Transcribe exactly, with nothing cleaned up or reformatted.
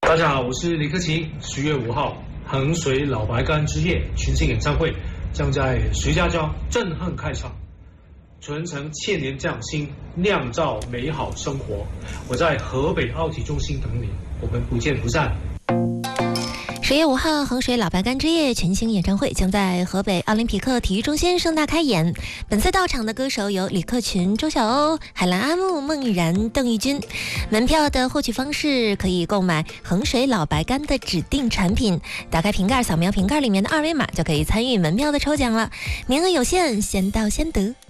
大家好，我是李克勤。十月五号，衡水老白干之夜群星演唱会将在徐家庄震撼开场，传承千年匠心，酿造美好生活。我在河北奥体中心等你，我们不见不散。 十月五号，衡水老白干之夜群星演唱会将在河北奥林匹克体育中心盛大开演。本次到场的歌手有李克勤、周晓鸥、海兰阿木、孟然、邓丽君。门票的获取方式可以购买衡水老白干的指定产品，打开瓶盖，扫描瓶盖里面的二维码就可以参与门票的抽奖了，名额有限，先到先得。